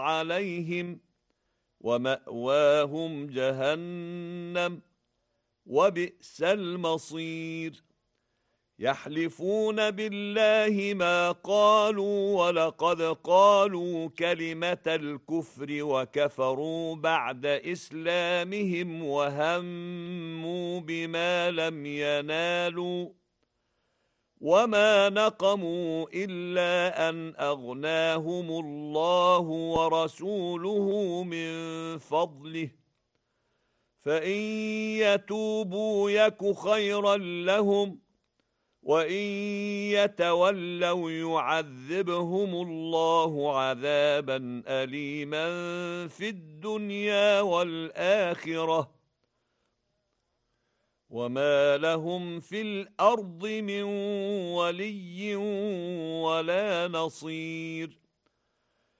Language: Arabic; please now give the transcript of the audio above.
عليهم ومأواهم جهنم وبئس المصير. يحلفون بالله ما قالوا ولقد قالوا كلمة الكفر وكفروا بعد إسلامهم وهموا بما لم ينالوا وما نقموا إلا أن أغناهم الله ورسوله من فضله فإن يتوبوا يك خيرا لهم وإن يتولوا يعذبهم الله عذابا أليما في الدنيا والآخرة وما لهم في الأرض من ولي ولا نصير.